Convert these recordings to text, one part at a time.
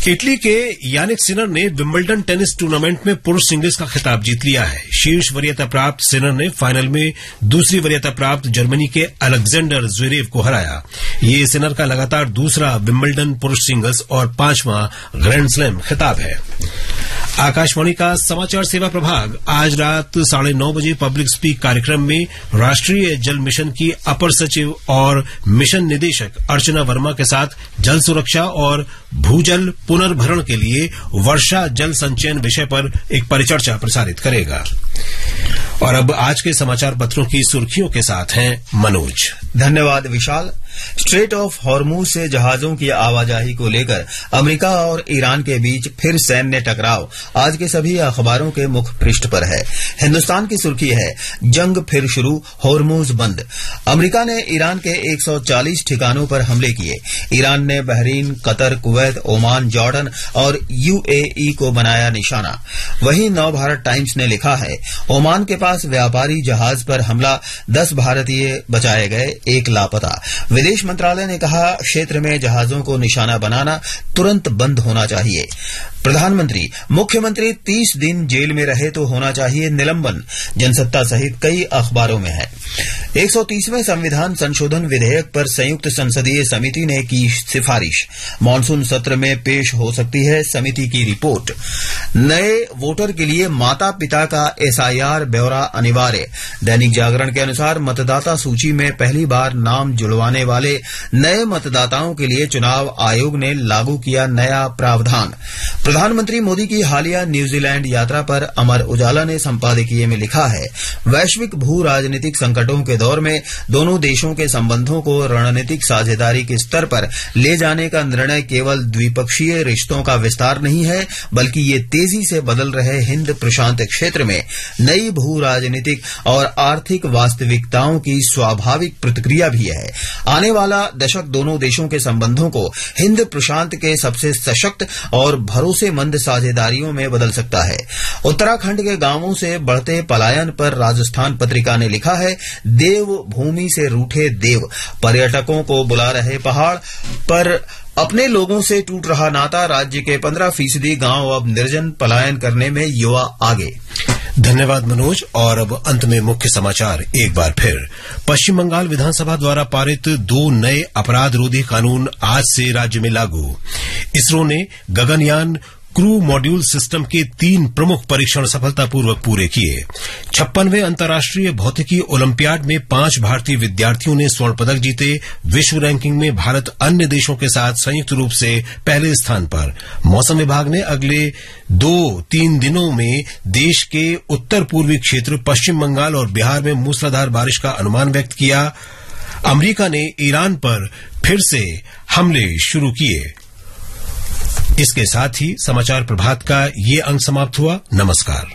Italy के Jannik Sinner ने Wimbledon tennis tournament में पुरुष सिंगल्स का खिताब जीत लिया है। शीर्ष वरीयता प्राप्त सिनर ने फाइनल में दूसरी वरीयता प्राप्त जर्मनी के अलेक्जेंडर ज़्वेरेव को हराया। ये सिनर का लगातार दूसरा विंबलडन पुरुष सिंगल्स और 5वां ग्रैंड स्लैम खिताब है। आकाशवाणी का समाचार सेवा प्रभाग आज रात 9:30 बजे पब्लिक स्पीक कार्यक्रम में राष्ट्रीय जल मिशन की अपर सचिव और मिशन निदेशक अर्चना वर्मा के साथ जल सुरक्षा और भूजल पुनर्भरण के लिए वर्षा जल संचयन विषय पर एक परिचर्चा प्रसारित करेगा। और अब आज के समाचार पत्रों की सुर्खियों के साथ हैं मनोज। धन्यवाद विशाल। स्ट्रेट ऑफ हॉर्मूज से जहाजों की आवाजाही को लेकर अमेरिका और ईरान के बीच फिर सैन्य टकराव आज के सभी अखबारों के मुख्य पृष्ठ पर है। हिंदुस्तान की सुर्खी है जंग फिर शुरू, हॉर्मूज बंद। अमेरिका ने ईरान के 140 ठिकानों पर हमले किए। ईरान ने Bahrain, Qatar, Kuwait, Oman, Jordan और यूएई को बनाया निशाना। वहीं नव भारत टाइम्स ने लिखा है ओमान के पास व्यापारी जहाज पर हमला, 10 भारतीय बचाए गए, 1 लापता। विदेश मंत्रालय ने कहा क्षेत्र में जहाजों को निशाना बनाना तुरंत बंद होना चाहिए। प्रधानमंत्री, मुख्यमंत्री 30 दिन जेल में रहे तो होना चाहिए निलंबन। जनसत्ता सहित कई अखबारों में है। 130वें संविधान संशोधन विधेयक पर संयुक्त संसदीय समिति ने की सिफारिश। मानसून सत्र में पेश हो सकती है समिति की रिपोर्ट। नए वोटर के लिए माता पिता का एसआईआर ब्यौरा अनिवार्य। दैनिक जागरण के अनुसार मतदाता सूची में पहली बार नाम जुड़वाने वाले नए मतदाताओं के लिए चुनाव आयोग ने लागू किया नया प्रावधान। प्रधानमंत्री मोदी की हालिया न्यूजीलैंड यात्रा पर अमर उजाला ने संपादकीय में लिखा है वैश्विक भू राजनीतिक संकटों के दौर में दोनों देशों के संबंधों को रणनीतिक साझेदारी के स्तर पर ले जाने का निर्णय केवल द्विपक्षीय रिश्तों का विस्तार नहीं है, बल्कि ये तेजी से बदल रहे हिंद प्रशांत क्षेत्र में नई भू राजनीतिक और आर्थिक वास्तविकताओं की स्वाभाविक प्रतिक्रिया भी है। आने वाला दशक दोनों देशों के संबंधों को हिंद प्रशांत के सबसे सशक्त और भरोसेमंद साझेदारियों में बदल सकता है। उत्तराखंड के गांवों से बढ़ते पलायन पर राजस्थान पत्रिका ने लिखा है देव भूमि से रूठे देव, पर्यटकों को बुला रहे पहाड़ पर अपने लोगों से टूट रहा नाता। राज्य के 15% गांव अब निर्जन, पलायन करने में युवा आगे। धन्यवाद मनोज। और अब अंत में मुख्य समाचार एक बार फिर। पश्चिम बंगाल विधानसभा द्वारा पारित 2 नए अपराध रोधी कानून आज से राज्य में लागू। इसरो ने गगनयान क्रू मॉड्यूल सिस्टम के 3 प्रमुख परीक्षण सफलतापूर्वक पूरे किए। 56वें अंतर्राष्ट्रीय भौतिकी ओलंपियाड में 5 भारतीय विद्यार्थियों ने स्वर्ण पदक जीते। विश्व रैंकिंग में भारत अन्य देशों के साथ संयुक्त रूप से पहले स्थान पर। मौसम विभाग ने अगले 2-3 दिनों में देश के उत्तर पूर्वी क्षेत्र, पश्चिम बंगाल और बिहार में मूसलाधार बारिश का अनुमान व्यक्त किया। अमेरिका ने ईरान पर फिर से हमले शुरू किए। इसके साथ ही समाचार प्रभात का ये अंक समाप्त हुआ। नमस्कार।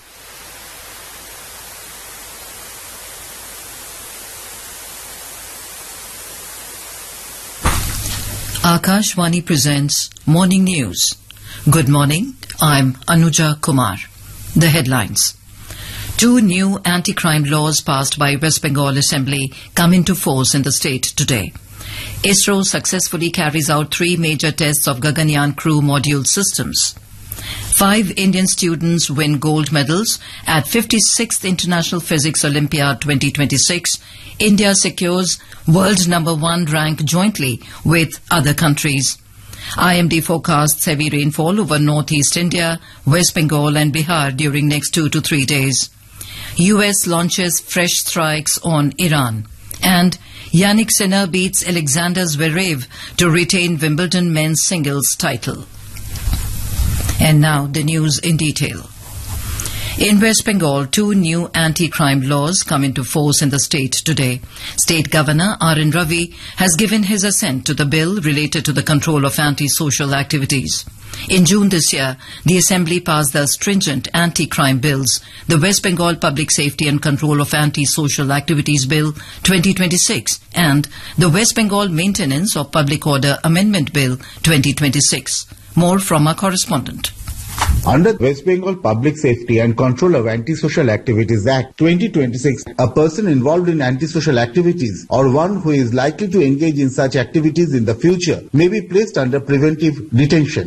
Akashvani presents Morning News. Good morning. I'm Anuja Kumar. The headlines. 2 new anti-crime laws passed by West Bengal Assembly come into force in the state today. ISRO successfully carries out 3 major tests of Gaganyaan crew module systems. 5 Indian students win gold medals at 56th International Physics Olympiad 2026. India secures world number 1 rank jointly with other countries. IMD forecasts heavy rainfall over northeast India, West Bengal and Bihar during next 2 to 3 days. US launches fresh strikes on Iran. And Yannick Sinner beats Alexander Zverev to retain Wimbledon men's singles title. And now the news in detail. In West Bengal, 2 new anti-crime laws come into force in the state today. State Governor R.N. Ravi has given his assent to the bill related to the control of anti-social activities. In June this year, the Assembly passed the stringent anti-crime bills, the West Bengal Public Safety and Control of Anti-Social Activities Bill 2026 and the West Bengal Maintenance of Public Order Amendment Bill 2026. More from our correspondent. Under West Bengal Public Safety and Control of Antisocial Activities Act 2026, a person involved in antisocial activities or one who is likely to engage in such activities in the future may be placed under preventive detention.